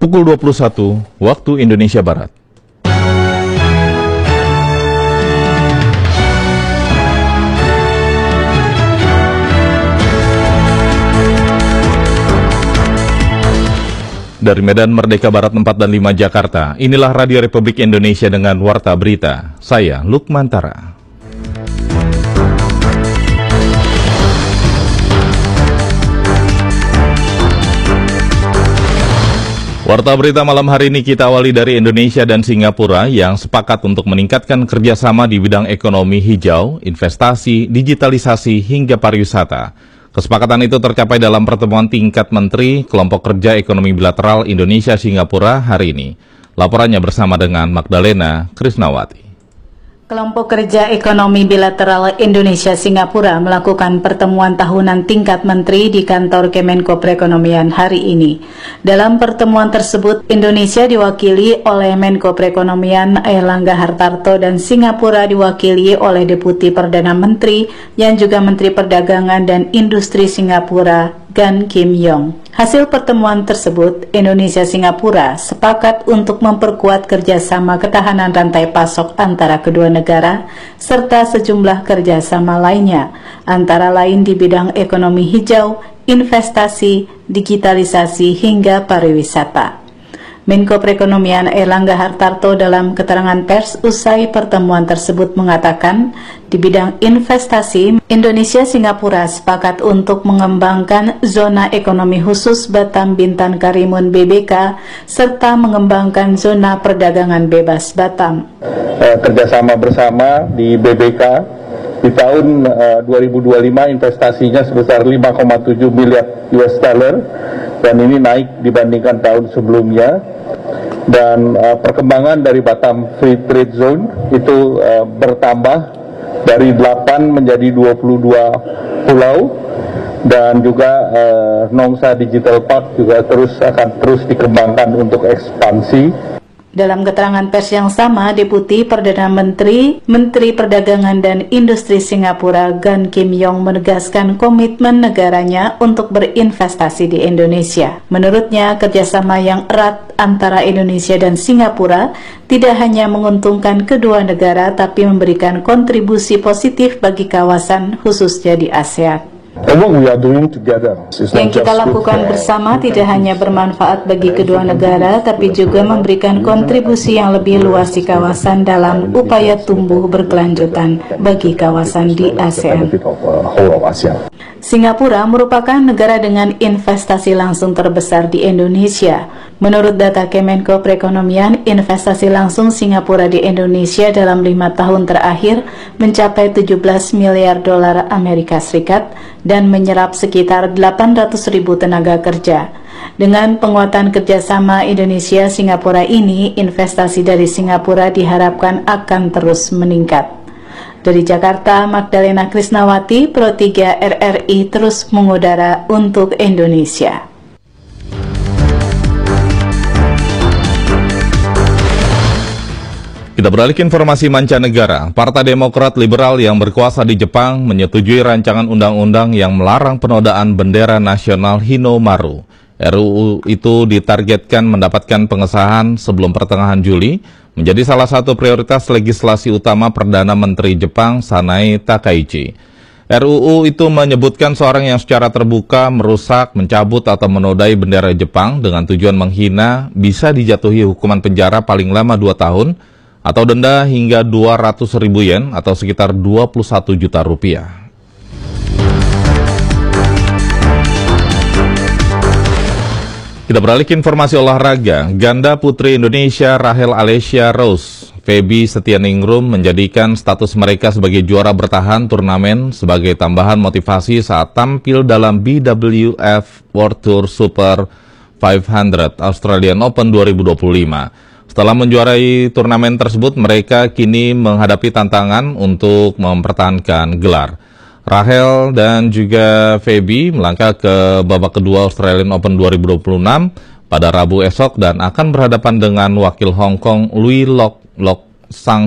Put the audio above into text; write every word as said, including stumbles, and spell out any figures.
pukul dua puluh satu waktu Indonesia Barat. Dari Medan Merdeka Barat empat dan lima Jakarta, inilah Radio Republik Indonesia dengan Warta Berita. Saya Lukman Tara. Warta Berita malam hari ini kita awali dari Indonesia dan Singapura yang sepakat untuk meningkatkan kerjasama di bidang ekonomi hijau, investasi, digitalisasi, hingga pariwisata. Kesepakatan itu tercapai dalam pertemuan tingkat Menteri Kelompok Kerja Ekonomi Bilateral Indonesia-Singapura hari ini. Laporannya bersama dengan Magdalena Krisnawati. Kelompok Kerja Ekonomi Bilateral Indonesia-Singapura melakukan pertemuan tahunan tingkat menteri di kantor Kemenko Perekonomian hari ini. Dalam pertemuan tersebut, Indonesia diwakili oleh Menko Perekonomian Airlangga Hartarto dan Singapura diwakili oleh Deputi Perdana Menteri yang juga Menteri Perdagangan dan Industri Singapura, Gan Kim Yong. Hasil pertemuan tersebut, Indonesia-Singapura sepakat untuk memperkuat kerjasama ketahanan rantai pasok antara kedua negara, serta sejumlah kerjasama lainnya, antara lain di bidang ekonomi hijau, investasi, digitalisasi, hingga pariwisata. Menko Perekonomian Airlangga Hartarto dalam keterangan pers usai pertemuan tersebut mengatakan, di bidang investasi, Indonesia-Singapura sepakat untuk mengembangkan zona ekonomi khusus Batam Bintan Karimun B B K, serta mengembangkan zona perdagangan bebas Batam. Kerjasama bersama di B B K di tahun uh, dua ribu dua puluh lima investasinya sebesar lima koma tujuh miliar U S dollar, dan ini naik dibandingkan tahun sebelumnya. Dan uh, perkembangan dari Batam Free Trade Zone itu uh, bertambah dari delapan menjadi dua puluh dua pulau, dan juga uh, Nongsa Digital Park juga terus akan terus dikembangkan untuk ekspansi. Dalam keterangan pers yang sama, Deputi Perdana Menteri, Menteri Perdagangan dan Industri Singapura, Gan Kim Yong menegaskan komitmen negaranya untuk berinvestasi di Indonesia. Menurutnya, kerjasama yang erat antara Indonesia dan Singapura tidak hanya menguntungkan kedua negara, tapi memberikan kontribusi positif bagi kawasan, khususnya di ASEAN. Yang kita lakukan bersama tidak hanya bermanfaat bagi kedua negara, tapi juga memberikan kontribusi yang lebih luas di kawasan dalam upaya tumbuh berkelanjutan bagi kawasan di ASEAN. Singapura merupakan negara dengan investasi langsung terbesar di Indonesia. Menurut data Kemenko Perekonomian, investasi langsung Singapura di Indonesia dalam lima tahun terakhir mencapai tujuh belas miliar dolar Amerika Serikat dan menyerap sekitar delapan ratus ribu tenaga kerja. Dengan penguatan kerjasama Indonesia-Singapura ini, investasi dari Singapura diharapkan akan terus meningkat. Dari Jakarta, Magdalena Krisnawati, Pro tiga R R I terus mengudara untuk Indonesia. Kita beralih ke informasi mancanegara. Partai Demokrat Liberal yang berkuasa di Jepang menyetujui rancangan undang-undang yang melarang penodaan bendera nasional Hinomaru. R U U itu ditargetkan mendapatkan pengesahan sebelum pertengahan Juli, menjadi salah satu prioritas legislasi utama Perdana Menteri Jepang Sanae Takaichi. R U U itu menyebutkan seorang yang secara terbuka merusak, mencabut atau menodai bendera Jepang dengan tujuan menghina bisa dijatuhi hukuman penjara paling lama dua tahun atau denda hingga dua ratus ribu yen atau sekitar dua puluh satu juta rupiah. Kita beralih ke informasi olahraga. Ganda putri Indonesia Rachel Alessia Rose, Feby Setianingrum menjadikan status mereka sebagai juara bertahan turnamen sebagai tambahan motivasi saat tampil dalam B W F World Tour Super lima ratus Australian Open dua ribu dua puluh lima. Setelah menjuarai turnamen tersebut, mereka kini menghadapi tantangan untuk mempertahankan gelar. Rachel dan juga Feby melangkah ke babak kedua Australian Open dua ribu dua puluh enam pada Rabu esok dan akan berhadapan dengan wakil Hong Kong Lui Lok Lok Sang